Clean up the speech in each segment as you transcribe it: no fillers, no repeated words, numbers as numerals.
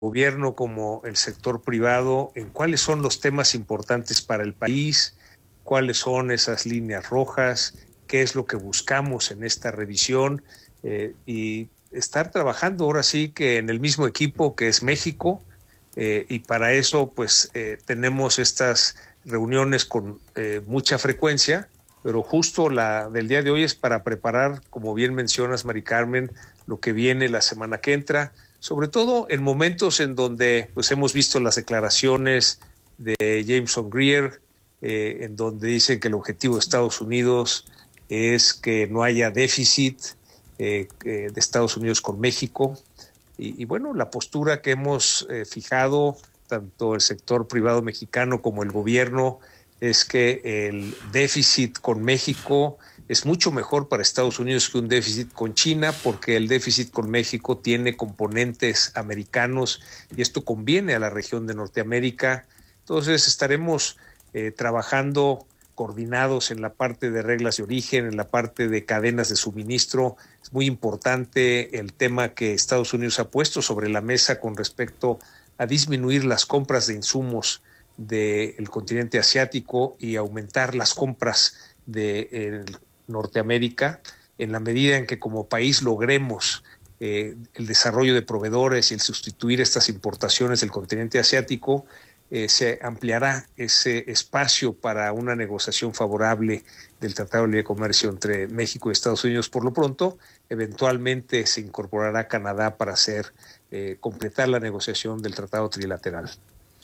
gobierno como el sector privado en cuáles son los temas importantes para el país, cuáles son esas líneas rojas, qué es lo que buscamos en esta revisión y estar trabajando ahora sí que en el mismo equipo que es México, y para eso pues tenemos estas reuniones con mucha frecuencia, pero justo la del día de hoy es para preparar, como bien mencionas, Mari Carmen, lo que viene la semana que entra, sobre todo en momentos en donde pues hemos visto las declaraciones de Jameson Greer, en donde dicen que el objetivo de Estados Unidos es que no haya déficit de Estados Unidos con México. Y bueno, la postura que hemos fijado, tanto el sector privado mexicano como el gobierno, es que el déficit con México es mucho mejor para Estados Unidos que un déficit con China, porque el déficit con México tiene componentes americanos y esto conviene a la región de Norteamérica. Entonces estaremos trabajando coordinados en la parte de reglas de origen, en la parte de cadenas de suministro. Es muy importante el tema que Estados Unidos ha puesto sobre la mesa con respecto a disminuir las compras de insumos del continente asiático y aumentar las compras de Norteamérica, en la medida en que como país logremos el desarrollo de proveedores y el sustituir estas importaciones del continente asiático, se ampliará ese espacio para una negociación favorable del Tratado de Libre Comercio entre México y Estados Unidos. Por lo pronto, eventualmente se incorporará Canadá para completar la negociación del Tratado Trilateral.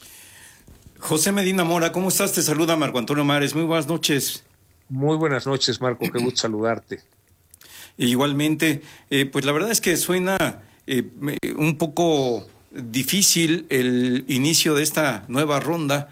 José Medina Mora, ¿cómo estás? Te saluda Marco Antonio Mares. Muy buenas noches. Muy buenas noches, Marco. Qué gusto saludarte. Igualmente, pues la verdad es que suena un poco difícil el inicio de esta nueva ronda,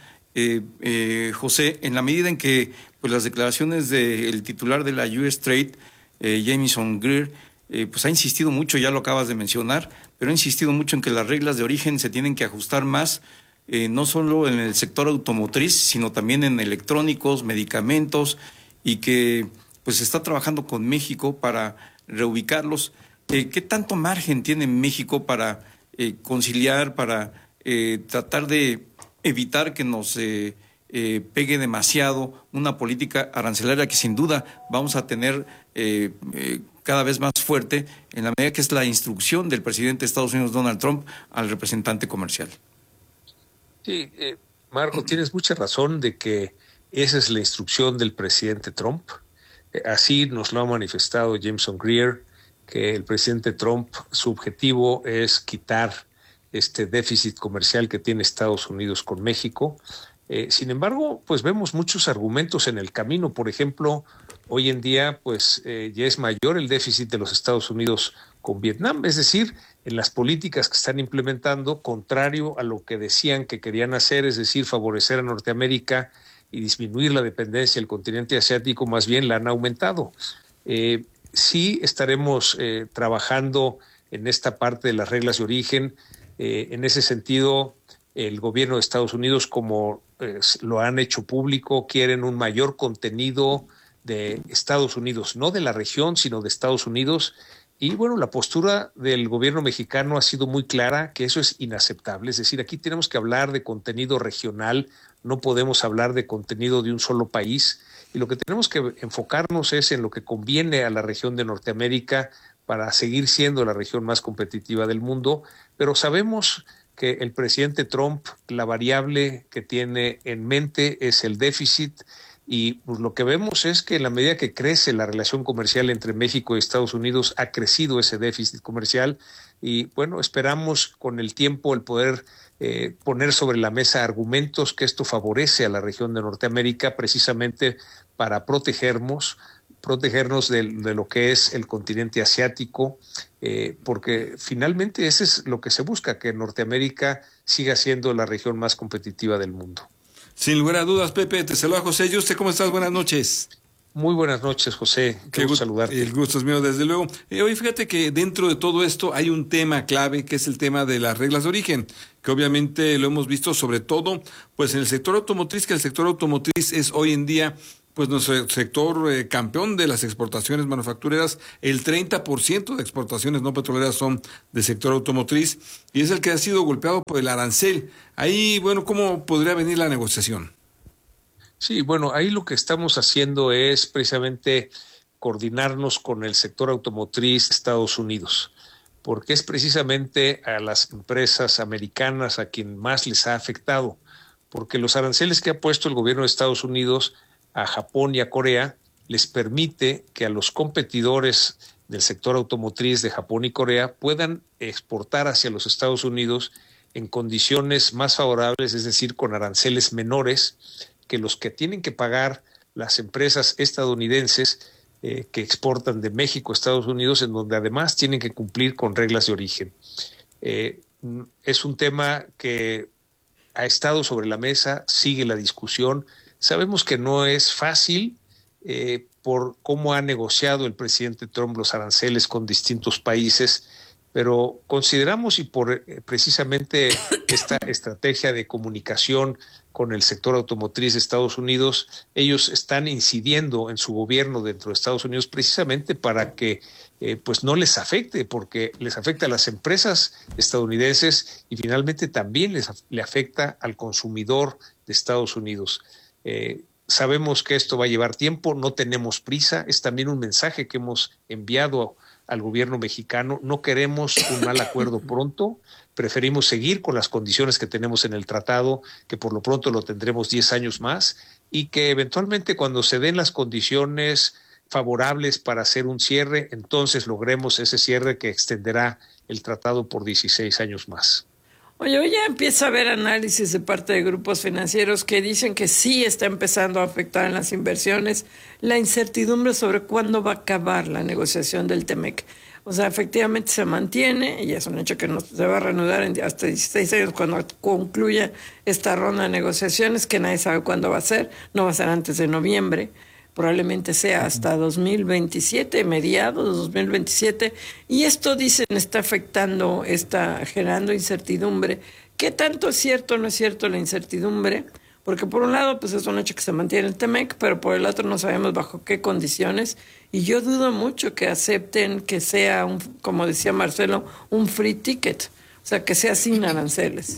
José, en la medida en que pues las declaraciones del titular de la US Trade, Jameson Greer, pues ha insistido mucho, ya lo acabas de mencionar, pero ha insistido mucho en que las reglas de origen se tienen que ajustar más, no solo en el sector automotriz, sino también en electrónicos, medicamentos, y que pues está trabajando con México para reubicarlos. ¿Qué tanto margen tiene México para conciliar, para tratar de evitar que nos pegue demasiado una política arancelaria que sin duda vamos a tener cada vez más fuerte en la medida que es la instrucción del presidente de Estados Unidos, Donald Trump, al representante comercial? Sí, Marco, tienes mucha razón de que esa es la instrucción del presidente Trump. Así nos lo ha manifestado Jameson Greer, que el presidente Trump, su objetivo es quitar este déficit comercial que tiene Estados Unidos con México. Sin embargo, pues vemos muchos argumentos en el camino. Por ejemplo, hoy en día, pues ya es mayor el déficit de los Estados Unidos con Vietnam, es decir, en las políticas que están implementando, contrario a lo que decían que querían hacer, es decir, favorecer a Norteamérica y disminuir la dependencia del continente asiático, más bien la han aumentado. Sí estaremos trabajando en esta parte de las reglas de origen. En ese sentido, el gobierno de Estados Unidos, como lo han hecho público, quieren un mayor contenido de Estados Unidos, no de la región, sino de Estados Unidos. Y bueno, la postura del gobierno mexicano ha sido muy clara, que eso es inaceptable. Es decir, aquí tenemos que hablar de contenido regional, no podemos hablar de contenido de un solo país. Y lo que tenemos que enfocarnos es en lo que conviene a la región de Norteamérica para seguir siendo la región más competitiva del mundo. Pero sabemos que el presidente Trump, la variable que tiene en mente es el déficit. Y pues lo que vemos es que en la medida que crece la relación comercial entre México y Estados Unidos, ha crecido ese déficit comercial y bueno, esperamos con el tiempo el poder poner sobre la mesa argumentos que esto favorece a la región de Norteamérica precisamente para protegernos de lo que es el continente asiático, porque finalmente ese es lo que se busca, que Norteamérica siga siendo la región más competitiva del mundo. Sin lugar a dudas, Pepe, te saluda José. ¿Y usted cómo estás? Buenas noches. Muy buenas noches, José. Qué gusto saludarte. El gusto es mío, desde luego. Hoy fíjate que dentro de todo esto hay un tema clave, que es el tema de las reglas de origen, que obviamente lo hemos visto sobre todo pues en el sector automotriz, que el sector automotriz es hoy en día pues nuestro sector campeón de las exportaciones manufactureras, el 30% de exportaciones no petroleras son del sector automotriz y es el que ha sido golpeado por el arancel. Ahí, bueno, ¿cómo podría venir la negociación? Sí, bueno, ahí lo que estamos haciendo es precisamente coordinarnos con el sector automotriz de Estados Unidos, porque es precisamente a las empresas americanas a quien más les ha afectado, porque los aranceles que ha puesto el gobierno de Estados Unidos a Japón y a Corea les permite que a los competidores del sector automotriz de Japón y Corea puedan exportar hacia los Estados Unidos en condiciones más favorables, es decir, con aranceles menores que los que tienen que pagar las empresas estadounidenses que exportan de México a Estados Unidos, en donde además tienen que cumplir con reglas de origen. Es un tema que ha estado sobre la mesa, sigue la discusión. Sabemos que no es fácil por cómo ha negociado el presidente Trump los aranceles con distintos países, pero consideramos y por precisamente esta estrategia de comunicación con el sector automotriz de Estados Unidos, ellos están incidiendo en su gobierno dentro de Estados Unidos precisamente para que pues no les afecte, porque les afecta a las empresas estadounidenses y finalmente también le afecta al consumidor de Estados Unidos. Sabemos que esto va a llevar tiempo, no tenemos prisa, es también un mensaje que hemos enviado al gobierno mexicano, no queremos un mal acuerdo pronto, preferimos seguir con las condiciones que tenemos en el tratado, que por lo pronto lo tendremos 10 años más, y que eventualmente cuando se den las condiciones favorables para hacer un cierre, entonces logremos ese cierre que extenderá el tratado por 16 años más. Oye, hoy ya empieza a haber análisis de parte de grupos financieros que dicen que sí está empezando a afectar en las inversiones la incertidumbre sobre cuándo va a acabar la negociación del TEMEC. O sea, efectivamente se mantiene y es un hecho que no se va a reanudar hasta 16 años cuando concluya esta ronda de negociaciones, que nadie sabe cuándo va a ser, no va a ser antes de noviembre. Probablemente sea hasta 2027, mediados de 2027, y esto dicen está afectando, está generando incertidumbre. ¿Qué tanto es cierto o no es cierto la incertidumbre? Porque por un lado pues es un hecho que se mantiene el TEMEC, pero por el otro no sabemos bajo qué condiciones, y yo dudo mucho que acepten que sea, como decía Marcelo, un free ticket, o sea, que sea sin aranceles.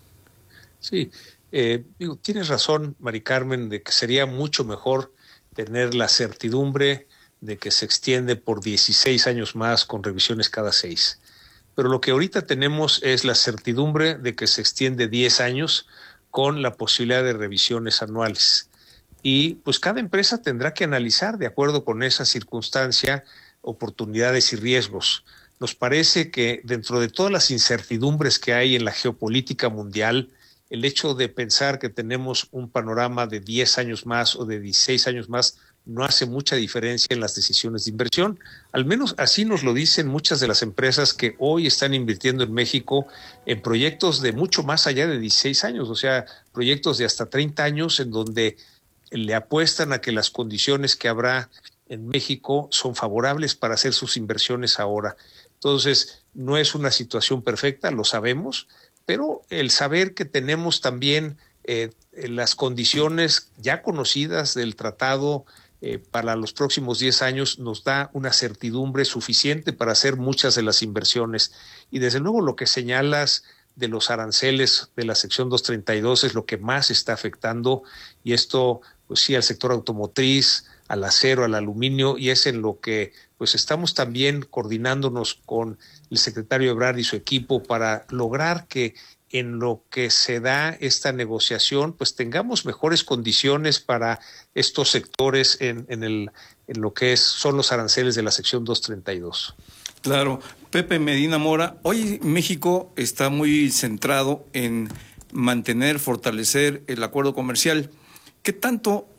Sí, tienes razón, Mari Carmen, de que sería mucho mejor tener la certidumbre de que se extiende por 16 años más con revisiones cada 6. Pero lo que ahorita tenemos es la certidumbre de que se extiende 10 años con la posibilidad de revisiones anuales. Y pues cada empresa tendrá que analizar de acuerdo con esa circunstancia oportunidades y riesgos. Nos parece que dentro de todas las incertidumbres que hay en la geopolítica mundial, el hecho de pensar que tenemos un panorama de 10 años más o de 16 años más no hace mucha diferencia en las decisiones de inversión. Al menos así nos lo dicen muchas de las empresas que hoy están invirtiendo en México en proyectos de mucho más allá de 16 años, o sea, proyectos de hasta 30 años en donde le apuestan a que las condiciones que habrá en México son favorables para hacer sus inversiones ahora. Entonces, no es una situación perfecta, lo sabemos, pero el saber que tenemos también las condiciones ya conocidas del tratado para los próximos 10 años nos da una certidumbre suficiente para hacer muchas de las inversiones. Y desde luego lo que señalas de los aranceles de la sección 232 es lo que más está afectando, y esto pues sí al sector automotriz, al acero, al aluminio, y es en lo que pues estamos también coordinándonos con el secretario Ebrard y su equipo para lograr que en lo que se da esta negociación, pues tengamos mejores condiciones para estos sectores en lo que son los aranceles de la sección 232. Claro. Pepe Medina Mora, hoy México está muy centrado en mantener, fortalecer el acuerdo comercial. ¿Qué tanto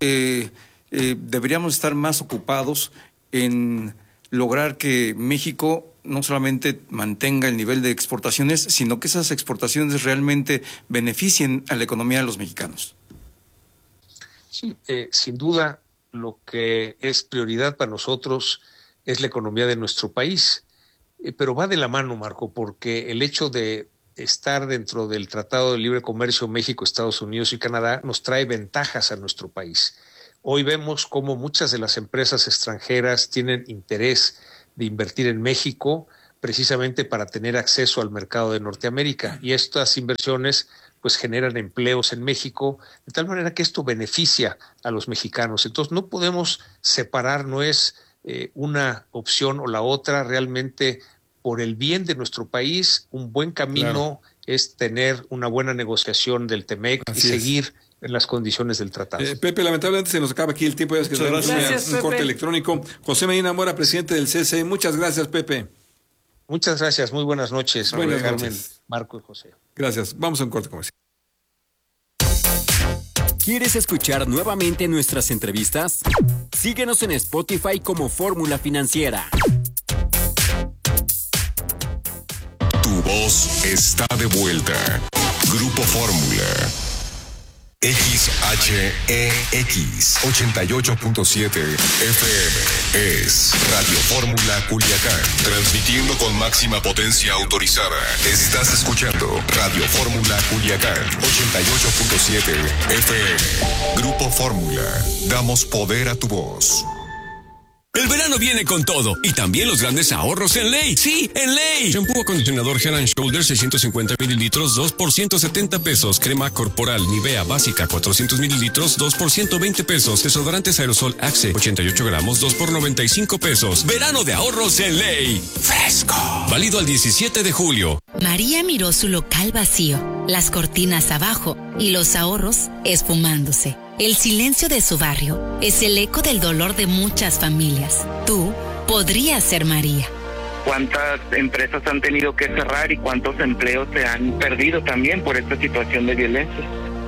deberíamos estar más ocupados en lograr que México no solamente mantenga el nivel de exportaciones, sino que esas exportaciones realmente beneficien a la economía de los mexicanos? Sí, sin duda, lo que es prioridad para nosotros es la economía de nuestro país. Pero va de la mano, Marco, porque el hecho de estar dentro del Tratado de Libre Comercio México, Estados Unidos y Canadá nos trae ventajas a nuestro país. Hoy vemos cómo muchas de las empresas extranjeras tienen interés de invertir en México precisamente para tener acceso al mercado de Norteamérica, y estas inversiones pues generan empleos en México, de tal manera que esto beneficia a los mexicanos. Entonces no podemos separar, no es una opción o la otra. Realmente, por el bien de nuestro país, un buen camino es tener una buena negociación del TEMEC y seguir en las condiciones del tratado. Pepe, lamentablemente se nos acaba aquí el tiempo, ya es que tenemos un corte electrónico. José Medina Mora, presidente del CCE, muchas gracias, Pepe. Muchas gracias, muy buenas noches. Buenas Carmen, noches. Marco y José. Gracias, vamos a un corte comercial. ¿Quieres escuchar nuevamente nuestras entrevistas? Síguenos en Spotify como Fórmula Financiera. Tu voz está de vuelta. Grupo Fórmula. XHEX 88.7 FM es Radio Fórmula Culiacán, transmitiendo con máxima potencia autorizada. Estás escuchando Radio Fórmula Culiacán 88.7 FM. Grupo Fórmula, damos poder a tu voz. El verano viene con todo y también los grandes ahorros en Ley. Sí, en Ley. Shampoo acondicionador Head & Shoulders 650 mililitros, 2 por 170 pesos. Crema corporal Nivea básica 400 mililitros, 2 por 120 pesos. Desodorantes aerosol Axe 88 gramos, 2 por 95 pesos. Verano de ahorros en Ley. Fresco. Válido al 17 de julio. María miró su local vacío, las cortinas abajo y los ahorros esfumándose. El silencio de su barrio es el eco del dolor de muchas familias. Tú podrías ser María. ¿Cuántas empresas han tenido que cerrar y cuántos empleos se han perdido también por esta situación de violencia?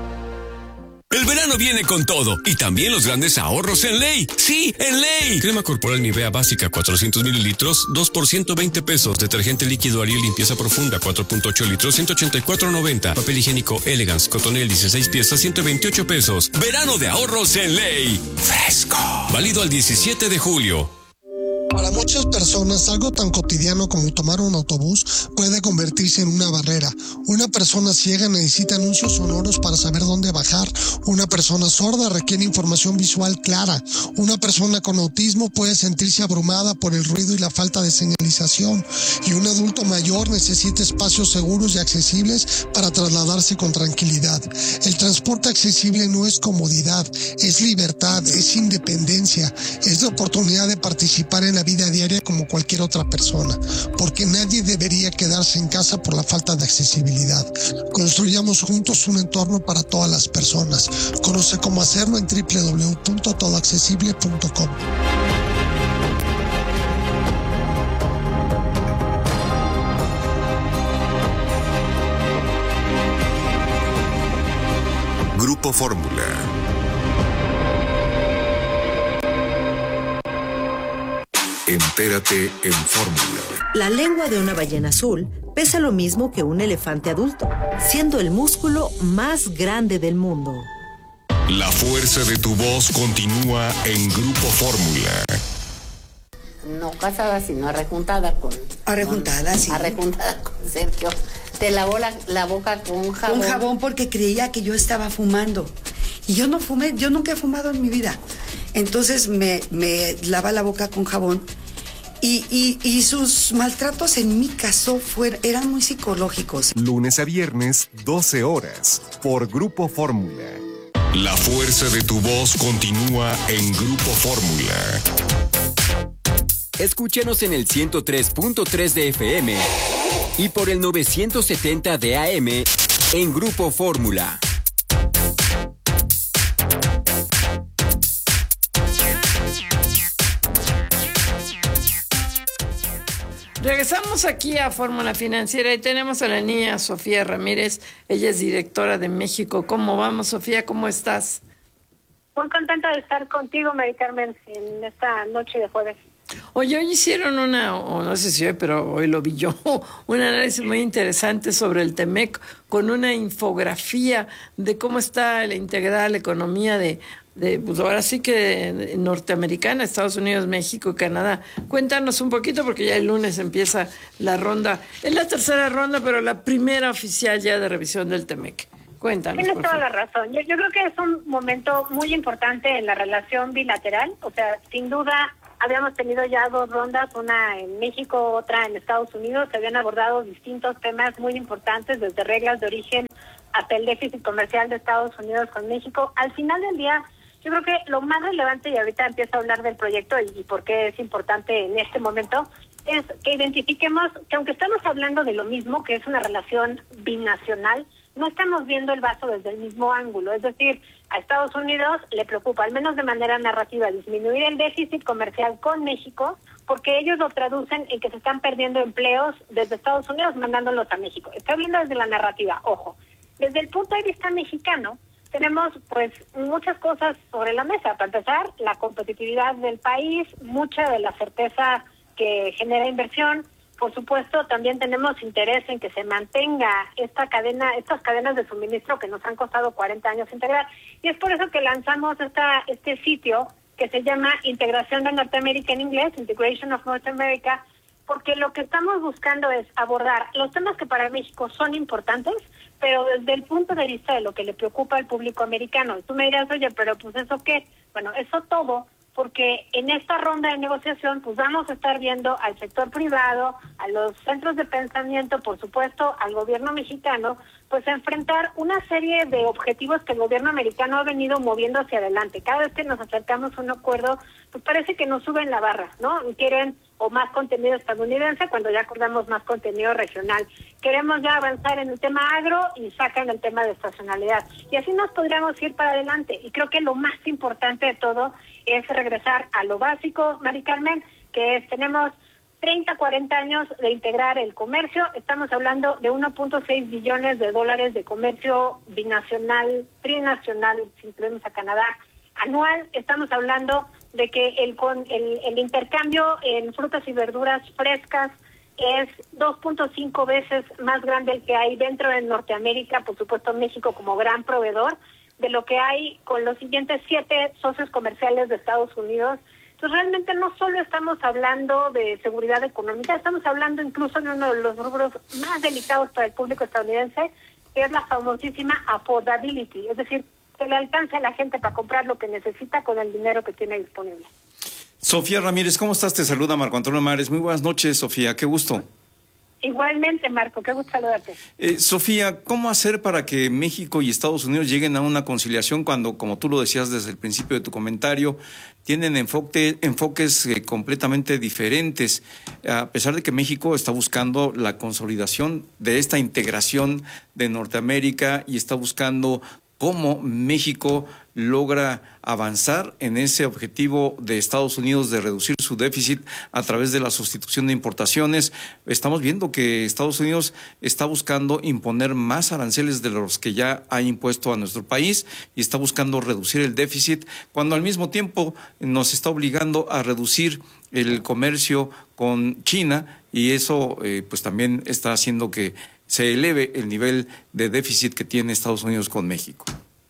El verano viene con todo y también los grandes ahorros en Ley. Sí, en Ley. Crema corporal Nivea básica 400 mililitros, 2 por 120 pesos. Detergente líquido Ariel limpieza profunda 4.8 litros, 184.90. Papel higiénico Elegance Cotonel 16 piezas, 128 pesos. Verano de ahorros en Ley. Fresco. Válido al 17 de julio. Para muchas personas, algo tan cotidiano como tomar un autobús puede convertirse en una barrera. Una persona ciega necesita anuncios sonoros para saber dónde bajar. Una persona sorda requiere información visual clara. Una persona con autismo puede sentirse abrumada por el ruido y la falta de señalización. Y un adulto mayor necesita espacios seguros y accesibles para trasladarse con tranquilidad. El transporte accesible no es comodidad, es libertad, es independencia, es la oportunidad de participar en la vida diaria como cualquier otra persona, porque nadie debería quedarse en casa por la falta de accesibilidad. Construyamos juntos un entorno para todas las personas. Conoce cómo hacerlo en www.todoaccesible.com. Grupo Fórmula. Entérate en Fórmula. La lengua de una ballena azul pesa lo mismo que un elefante adulto, siendo el músculo más grande del mundo. La fuerza de tu voz continúa en Grupo Fórmula. No casada, sino arrejuntada con... Arrejuntada, sí. Arrejuntada con Sergio. Te lavó la boca con jabón. Con jabón porque creía que yo estaba fumando. Y yo no fumé, yo nunca he fumado en mi vida. Entonces me lava la boca con jabón. Y sus maltratos en mi caso eran muy psicológicos. Lunes a viernes, 12 horas, por Grupo Fórmula. La fuerza de tu voz continúa en Grupo Fórmula. Escúchanos en el 103.3 de FM y por el 970 de AM en Grupo Fórmula. Regresamos aquí a Fórmula Financiera y tenemos a la niña Sofía Ramírez. Ella es directora de México. ¿Cómo vamos, Sofía? ¿Cómo estás? Muy contenta de estar contigo, Mari Carmen, en esta noche de jueves. Oye, hoy hicieron o no sé si hoy, pero hoy lo vi yo, un análisis muy interesante sobre el TEMEC con una infografía de cómo está la integrada la economía de pues ahora sí que norteamericana, Estados Unidos, México y Canadá. Cuéntanos un poquito porque ya el lunes empieza la ronda. Es la tercera ronda, pero la primera oficial ya de revisión del TEMEC. Cuéntanos. Tienes toda la razón. Yo creo que es un momento muy importante en la relación bilateral. O sea, sin duda, habíamos tenido ya 2 rondas, una en México, otra en Estados Unidos. Se habían abordado distintos temas muy importantes, desde reglas de origen hasta el déficit comercial de Estados Unidos con México. Al final del día, yo creo que lo más relevante, y ahorita empiezo a hablar del proyecto y por qué es importante en este momento, es que identifiquemos que aunque estamos hablando de lo mismo, que es una relación binacional, no estamos viendo el vaso desde el mismo ángulo. Es decir, a Estados Unidos le preocupa, al menos de manera narrativa, disminuir el déficit comercial con México, porque ellos lo traducen en que se están perdiendo empleos desde Estados Unidos mandándolos a México. Estoy hablando desde la narrativa, ojo. Desde el punto de vista mexicano, tenemos pues muchas cosas sobre la mesa. Para empezar, la competitividad del país, mucha de la certeza que genera inversión. Por supuesto, también tenemos interés en que se mantenga estas cadenas de suministro que nos han costado 40 años integrar. Y es por eso que lanzamos este sitio que se llama Integración de Norteamérica en inglés, Integration of North America, porque lo que estamos buscando es abordar los temas que para México son importantes, pero desde el punto de vista de lo que le preocupa al público americano. Y tú me dirás, oye, pero pues ¿eso qué? Bueno, eso todo, porque en esta ronda de negociación pues vamos a estar viendo al sector privado, a los centros de pensamiento, por supuesto, al gobierno mexicano, pues enfrentar una serie de objetivos que el gobierno americano ha venido moviendo hacia adelante. Cada vez que nos acercamos a un acuerdo, pues parece que nos suben la barra, ¿no? Quieren o más contenido estadounidense cuando ya acordamos más contenido regional. Queremos ya avanzar en el tema agro y sacan el tema de estacionalidad. Y así nos podríamos ir para adelante. Y creo que lo más importante de todo es regresar a lo básico, Mari Carmen, que es, tenemos 30, 40 años de integrar el comercio. Estamos hablando de 1.6 billones de dólares de comercio binacional, trinacional, si incluimos a Canadá, anual. Estamos hablando de que el intercambio en frutas y verduras frescas es 2.5 veces más grande el que hay dentro de Norteamérica, por supuesto México como gran proveedor, de lo que hay con los siguientes 7 socios comerciales de Estados Unidos. Entonces realmente no solo estamos hablando de seguridad económica, estamos hablando incluso de uno de los rubros más delicados para el público estadounidense, que es la famosísima affordability, es decir, que le alcance a la gente para comprar lo que necesita con el dinero que tiene disponible. Sofía Ramírez, ¿cómo estás? Te saluda Marco Antonio Mares. Muy buenas noches, Sofía, qué gusto. Igualmente, Marco, qué gusto saludarte. Sofía, ¿cómo hacer para que México y Estados Unidos lleguen a una conciliación cuando, como tú lo decías desde el principio de tu comentario, tienen enfoques completamente diferentes? A pesar de que México está buscando la consolidación de esta integración de Norteamérica y está buscando cómo México logra avanzar en ese objetivo de Estados Unidos de reducir su déficit a través de la sustitución de importaciones. Estamos viendo que Estados Unidos está buscando imponer más aranceles de los que ya ha impuesto a nuestro país y está buscando reducir el déficit, cuando al mismo tiempo nos está obligando a reducir el comercio con China, y eso pues también está haciendo que se eleve el nivel de déficit que tiene Estados Unidos con México.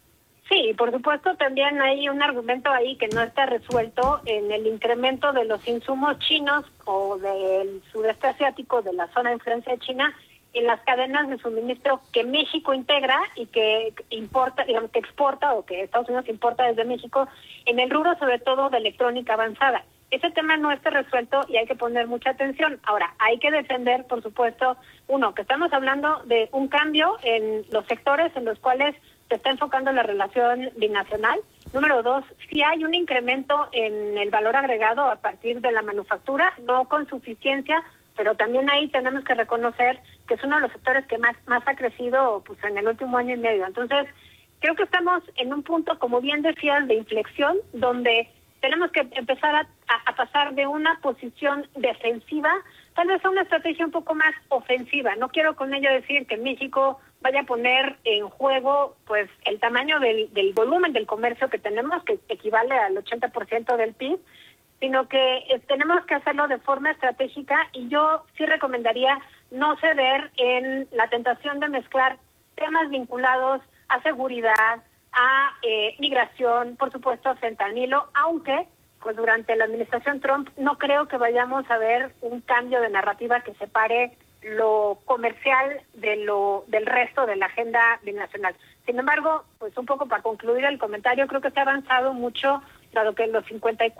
Sí, por supuesto también hay un argumento ahí que no está resuelto en el incremento de los insumos chinos o del sudeste asiático, de la zona de influencia de China, en las cadenas de suministro que México integra y que importa, digamos que exporta o que Estados Unidos importa desde México, en el rubro sobre todo de electrónica avanzada. Ese tema no está resuelto y hay que poner mucha atención. Ahora, hay que defender, por supuesto, que estamos hablando de un cambio en los sectores en los cuales se está enfocando la relación binacional. Número 2, sí hay un incremento en el valor agregado a partir de la manufactura, no con suficiencia, pero también ahí tenemos que reconocer que es uno de los sectores que más ha crecido pues en el último año y medio. Entonces, creo que estamos en un punto, como bien decías, de inflexión, donde tenemos que empezar a pasar de una posición defensiva tal vez a una estrategia un poco más ofensiva. No quiero con ello decir que México vaya a poner en juego pues el tamaño del volumen del comercio que tenemos, que equivale al 80% del PIB, sino que tenemos que hacerlo de forma estratégica, y yo sí recomendaría no ceder en la tentación de mezclar temas vinculados a seguridad, a migración, por supuesto a fentanilo, aunque pues durante la administración Trump no creo que vayamos a ver un cambio de narrativa que separe lo comercial del resto de la agenda binacional. Sin embargo, pues un poco para concluir el comentario, creo que se ha avanzado mucho, dado que los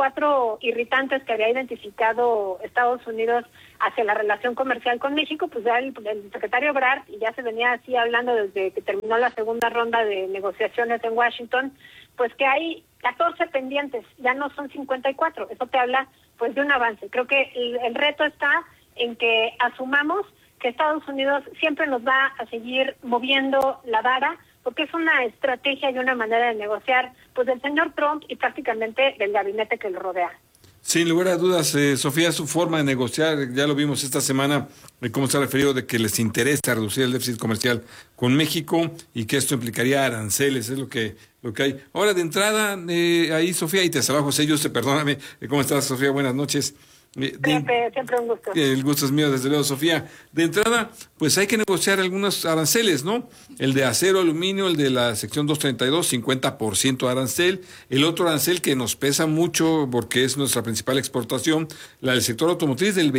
54 irritantes que había identificado Estados Unidos hacia la relación comercial con México, pues ya el secretario Ebrard, y ya se venía así hablando desde que terminó la segunda ronda de negociaciones en Washington, pues que hay 14 pendientes, ya no son 54. Eso te habla pues de un avance. Creo que el reto está en que asumamos que Estados Unidos siempre nos va a seguir moviendo la vara, porque es una estrategia y una manera de negociar pues del señor Trump y prácticamente del gabinete que lo rodea. Sin lugar a dudas, Sofía, su forma de negociar, ya lo vimos esta semana, cómo se ha referido de que les interesa reducir el déficit comercial con México y que esto implicaría aranceles, es lo que hay. Ahora, de entrada, ahí, Sofía, y te saludo, José, perdóname, ¿cómo estás, Sofía? Buenas noches. Siempre un gusto. El gusto es mío, desde luego, Sofía. De entrada, pues hay que negociar algunos aranceles, ¿no? El de acero, aluminio, el de la sección 232, 50% arancel. El otro arancel que nos pesa mucho porque es nuestra principal exportación, la del sector automotriz, del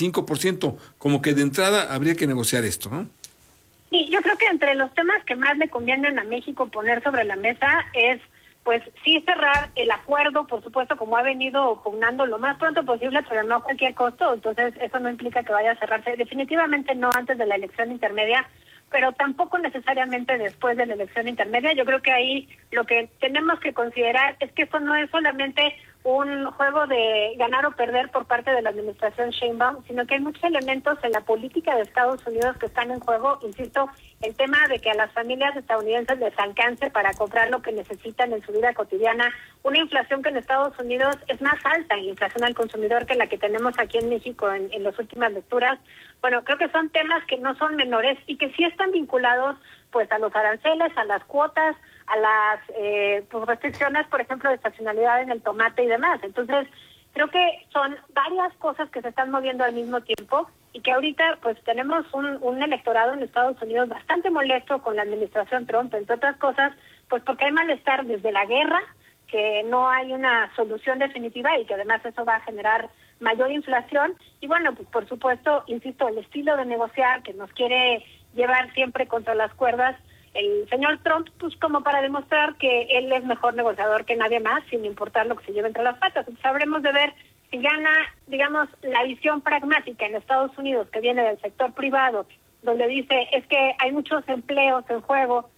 25%. Como que de entrada habría que negociar esto, ¿no? Sí, yo creo que entre los temas que más le convienen a México poner sobre la mesa es pues sí cerrar el acuerdo, por supuesto, como ha venido pugnando lo más pronto posible, pero no a cualquier costo. Entonces, eso no implica que vaya a cerrarse. Definitivamente no antes de la elección intermedia, pero tampoco necesariamente después de la elección intermedia. Yo creo que ahí lo que tenemos que considerar es que eso no es solamente un juego de ganar o perder por parte de la administración Sheinbaum, sino que hay muchos elementos en la política de Estados Unidos que están en juego. Insisto, el tema de que a las familias estadounidenses les alcance para comprar lo que necesitan en su vida cotidiana, una inflación que en Estados Unidos es más alta, la inflación al consumidor, que la que tenemos aquí en México en las últimas lecturas. Bueno, creo que son temas que no son menores y que sí están vinculados pues a los aranceles, a las cuotas, a las pues restricciones, por ejemplo, de estacionalidad en el tomate y demás. Entonces, creo que son varias cosas que se están moviendo al mismo tiempo y que ahorita pues tenemos un electorado en Estados Unidos bastante molesto con la administración Trump, entre otras cosas, pues porque hay malestar desde la guerra, que no hay una solución definitiva y que además eso va a generar mayor inflación. Y bueno, pues por supuesto, insisto, el estilo de negociar que nos quiere llevar siempre contra las cuerdas el señor Trump, pues como para demostrar que él es mejor negociador que nadie más, sin importar lo que se lleve entre las patas. Entonces habremos de ver si gana, digamos, la visión pragmática en Estados Unidos que viene del sector privado, donde dice es que hay muchos empleos en juego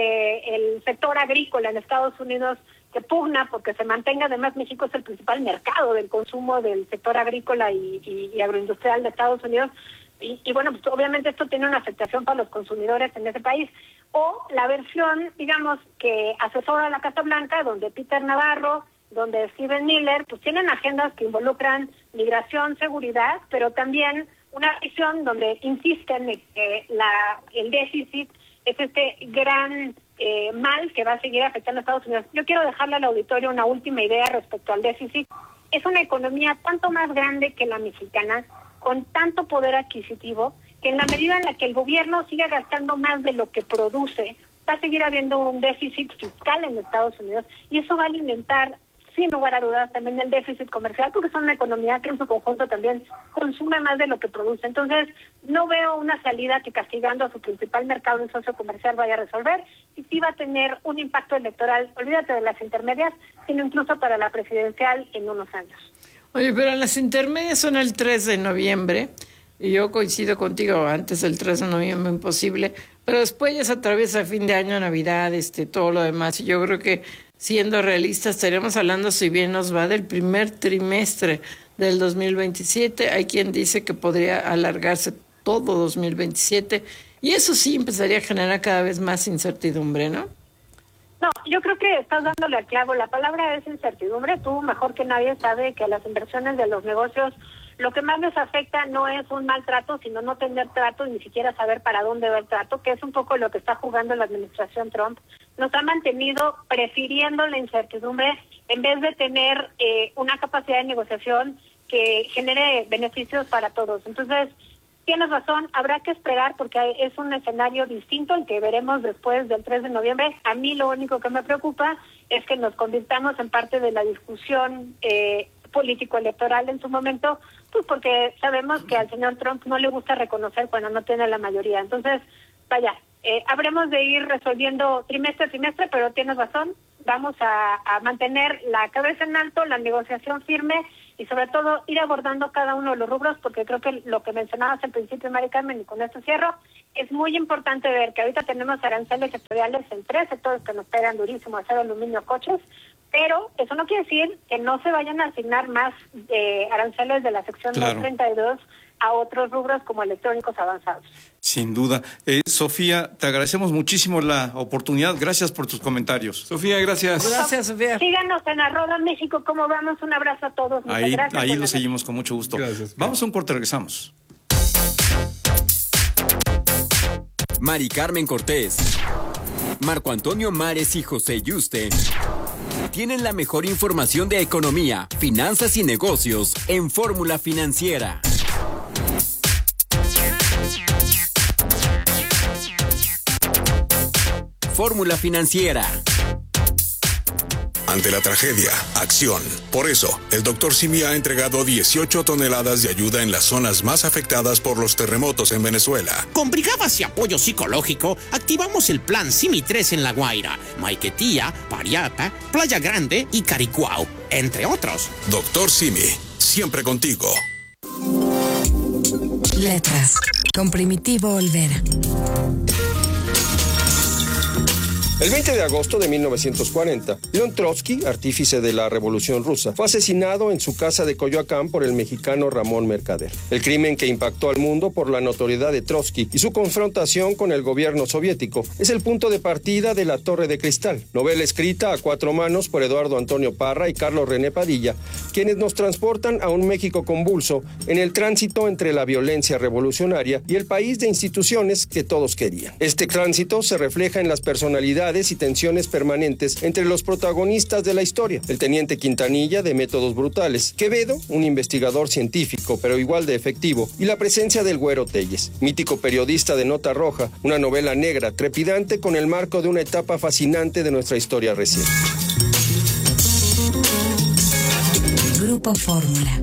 del sector agrícola en Estados Unidos que pugna porque se mantenga. Además, México es el principal mercado del consumo del sector agrícola y agroindustrial de Estados Unidos. Y bueno, pues obviamente esto tiene una afectación para los consumidores en ese país. O la versión, digamos, que asesora la Casa Blanca, donde Peter Navarro, donde Steven Miller, pues tienen agendas que involucran migración, seguridad, pero también una visión donde insisten en que el déficit es este gran mal que va a seguir afectando a Estados Unidos. Yo quiero dejarle al auditorio una última idea respecto al déficit. Es una economía tanto más grande que la mexicana, con tanto poder adquisitivo, que en la medida en la que el gobierno siga gastando más de lo que produce, va a seguir habiendo un déficit fiscal en Estados Unidos y eso va a alimentar, sin lugar a dudas, también el déficit comercial, porque es una economía que en su conjunto también consume más de lo que produce. Entonces, no veo una salida que castigando a su principal mercado en socio comercial vaya a resolver, y sí va a tener un impacto electoral, olvídate de las intermedias, sino incluso para la presidencial en unos años. Oye, pero las intermedias son el 3 de noviembre, y yo coincido contigo, antes del 3 de noviembre imposible, pero después ya se atraviesa fin de año, Navidad, todo lo demás, y yo creo que siendo realistas estaríamos hablando, si bien nos va, del primer trimestre del 2027, hay quien dice que podría alargarse todo 2027, y eso sí empezaría a generar cada vez más incertidumbre, ¿no? No, yo creo que estás dándole al clavo. La palabra es incertidumbre. Tú mejor que nadie sabe que las inversiones de los negocios, lo que más les afecta no es un mal trato, sino no tener trato y ni siquiera saber para dónde va el trato, que es un poco lo que está jugando la administración Trump. Nos ha mantenido prefiriendo la incertidumbre en vez de tener una capacidad de negociación que genere beneficios para todos. Entonces, tienes razón, habrá que esperar porque es un escenario distinto el que veremos después del 3 de noviembre. A mí lo único que me preocupa es que nos convirtamos en parte de la discusión político electoral en su momento, pues porque sabemos que al señor Trump no le gusta reconocer cuando no tiene la mayoría. Entonces, vaya, habremos de ir resolviendo trimestre a trimestre, pero tienes razón, vamos a mantener la cabeza en alto, la negociación firme y sobre todo ir abordando cada uno de los rubros, porque creo que lo que mencionabas al principio, Mari Carmen, y con esto cierro, es muy importante ver que ahorita tenemos aranceles sectoriales en 3 sectores que nos pegan durísimo: acero, aluminio, coches, pero eso no quiere decir que no se vayan a asignar más aranceles de la sección 232 a otros rubros como electrónicos avanzados. Sin duda. Sofía, te agradecemos muchísimo la oportunidad. Gracias por tus comentarios. Sofía, gracias. Gracias, Sofía. Síganos en @México, ¿cómo vamos? Un abrazo a todos. Ahí lo seguimos con mucho gusto. Gracias. Vamos a un corte, regresamos. Mari Carmen Cortés, Marco Antonio Mares y José Yuste tienen la mejor información de economía, finanzas y negocios en Fórmula Financiera. Fórmula Financiera. Ante la tragedia, acción. Por eso, el Dr. Simi ha entregado 18 toneladas de ayuda en las zonas más afectadas por los terremotos en Venezuela. Con brigadas y apoyo psicológico, activamos el plan Simi 3 en La Guaira, Maiquetía, Pariata, Playa Grande y Caricuao, entre otros. Dr. Simi, siempre contigo. Letras, con Primitivo Olvera. El 20 de agosto de 1940, León Trotsky, artífice de la Revolución Rusa, fue asesinado en su casa de Coyoacán por el mexicano Ramón Mercader. El crimen que impactó al mundo por la notoriedad de Trotsky y su confrontación con el gobierno soviético es el punto de partida de La Torre de Cristal, novela escrita a 4 manos por Eduardo Antonio Parra y Carlos René Padilla, quienes nos transportan a un México convulso en el tránsito entre la violencia revolucionaria y el país de instituciones que todos querían. Este tránsito se refleja en las personalidades y tensiones permanentes entre los protagonistas de la historia: el teniente Quintanilla, de métodos brutales; Quevedo, un investigador científico pero igual de efectivo; y la presencia del Güero Telles, mítico periodista de Nota Roja, una novela negra trepidante con el marco de una etapa fascinante de nuestra historia reciente. Grupo Fórmula.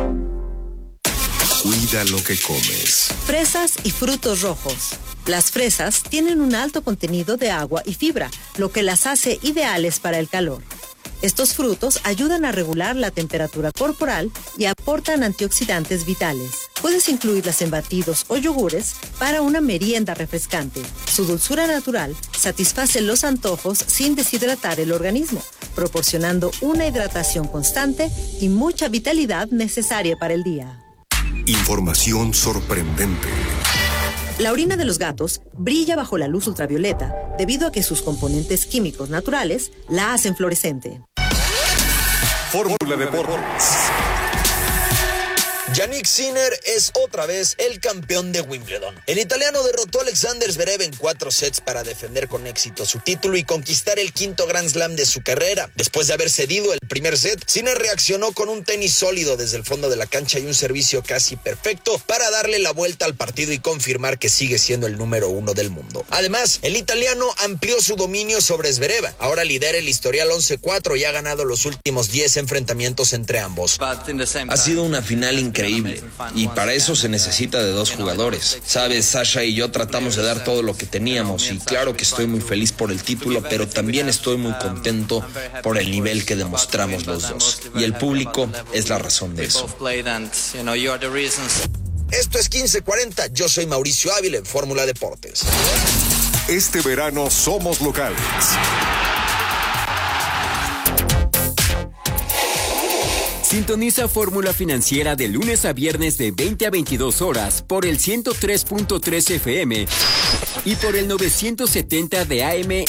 Cuida lo que comes. Fresas y frutos rojos. Las fresas tienen un alto contenido de agua y fibra, lo que las hace ideales para el calor. Estos frutos ayudan a regular la temperatura corporal y aportan antioxidantes vitales. Puedes incluirlas en batidos o yogures para una merienda refrescante. Su dulzura natural satisface los antojos sin deshidratar el organismo, proporcionando una hidratación constante y mucha vitalidad necesaria para el día. Información sorprendente. La orina de los gatos brilla bajo la luz ultravioleta debido a que sus componentes químicos naturales la hacen fluorescente. Fórmula Deportes. Jannik Sinner es otra vez el campeón de Wimbledon. El italiano derrotó a Alexander Zverev en 4 sets para defender con éxito su título y conquistar el 5º Grand Slam de su carrera. Después de haber cedido el primer set, Sinner reaccionó con un tenis sólido desde el fondo de la cancha y un servicio casi perfecto para darle la vuelta al partido y confirmar que sigue siendo el número 1 del mundo. Además, el italiano amplió su dominio sobre Zverev. Ahora lidera el historial 11-4 y ha ganado los últimos 10 enfrentamientos entre ambos. Ha sido una final increíble y para eso se necesita de 2 jugadores. Sabes, Sasha y yo tratamos de dar todo lo que teníamos y claro que estoy muy feliz por el título, pero también estoy muy contento por el nivel que demostramos los dos. Y el público es la razón de eso. Esto es 1540, yo soy Mauricio Ávila en Fórmula Deportes. Este verano somos locales. Sintoniza Fórmula Financiera de lunes a viernes de 20 a 22 horas por el 103.3 FM y por el 970 de AM